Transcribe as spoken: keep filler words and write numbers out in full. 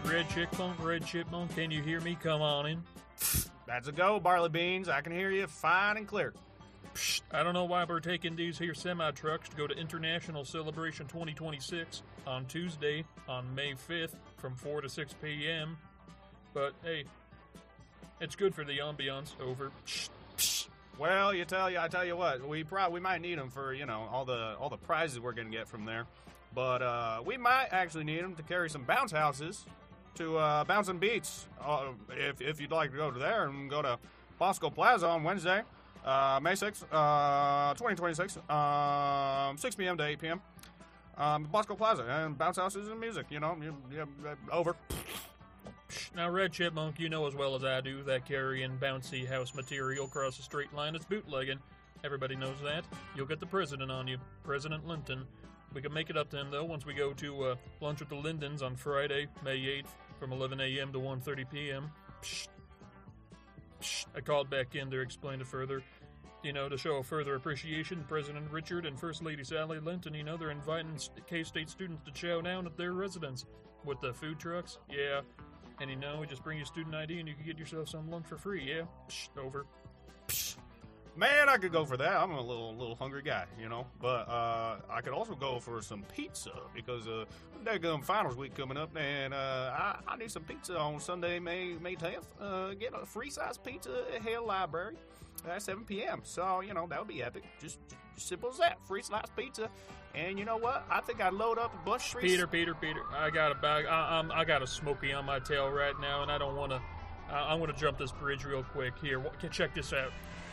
Red Chipmunk, Red Chipmunk, can you hear me? Come on in. That's a go, Barley Beans. I can hear you fine and clear. Psst, I don't know why we're taking these here semi-trucks to go to International Celebration twenty twenty-six on Tuesday, on May fifth, from four to six p.m. But, hey, it's good for the ambiance. Over. Psst, psst. Well, you tell you, I tell you what, we probably we might need them for you know all the all the prizes we're gonna get from there, but uh, we might actually need them to carry some bounce houses to uh, Bouncing Beats. Uh, if if you'd like to go to there and go to Bosco Plaza on Wednesday, uh, May sixth, uh, twenty twenty-six, um, six p.m. to eight p.m. Um, Bosco Plaza and bounce houses and music. You know, you, you, over. Now, Red Chipmunk, you know as well as I do that carrying bouncy house material across a straight line is bootlegging. Everybody knows that. You'll get the president on you, President Linton. We can make it up to him, though, once we go to uh, lunch with the Lindens on Friday, May eighth, from eleven a.m. to one thirty p.m. Psst. Psst. I called back in to explain it further. You know, to show further appreciation, President Richard and First Lady Sally Linton, you know, they're inviting K-State students to chow down at their residence with the food trucks. Yeah. And you know, just bring your student I D and you can get yourself some lunch for free, yeah? Psh, over. Psh. Man, I could go for that. I'm a little little hungry guy, you know. But uh, I could also go for some pizza because uh, daggum finals week coming up, and uh, I, I need some pizza on Sunday, May May tenth. Uh, get a free size pizza at Hale Library at seven p.m. So you know that would be epic. Just, just simple as that. Free slice pizza. And you know what? I think I'd load up a bunch of streets. Peter, Peter, Peter, I got a bag. I, I'm, I got a Smoky on my tail right now, and I don't want to. I'm going to jump this bridge real quick. Here, check this out.